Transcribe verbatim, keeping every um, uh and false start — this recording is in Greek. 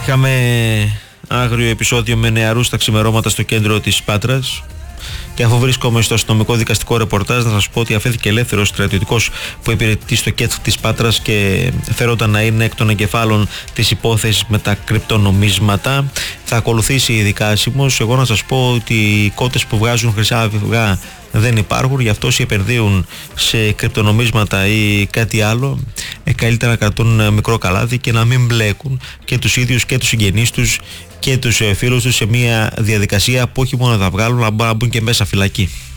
Είχαμε άγριο επεισόδιο με νεαρούς τα ξημερώματα στο κέντρο της Πάτρας. Και αφού βρίσκομαι στο αστυνομικό δικαστικό ρεπορτάζ, να σας πω ότι αφέθηκε ελεύθερος στρατιωτικός που υπηρετεί στο ΚΕΤ της Πάτρας και φερόταν να είναι εκ των εγκεφάλων της υπόθεσης με τα κρυπτονομίσματα. Θα ακολουθήσει η δικάσιμος. Εγώ να σας πω ότι οι κότες που βγάζουν χρυσά αυγά δεν υπάρχουν, γι' αυτό όσοι επενδύουν σε κρυπτονομίσματα ή κάτι άλλο, ε, καλύτερα να κρατούν μικρό καλάδι και να μην μπλέκουν και τους ίδιους και τους συγγενείς τους και τους φίλους τους σε μια διαδικασία που όχι μόνο θα βγάλουν, αλλά να μπουν και μέσα φυλακή.